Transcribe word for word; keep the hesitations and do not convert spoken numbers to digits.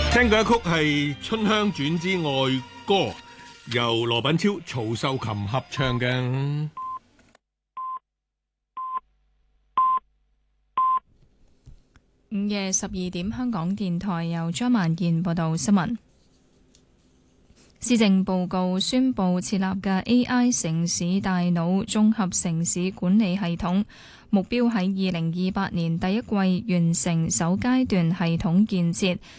聽嘅一曲係《春香轉之愛歌》，由羅品超、曹秀琴合唱嘅。 午夜十二點，香港電台由張萬燕報道新聞。施政報告宣布設立嘅 A I 城市大腦綜合城市管理系統，目標喺二零二八年第一季完成首階段系統建設，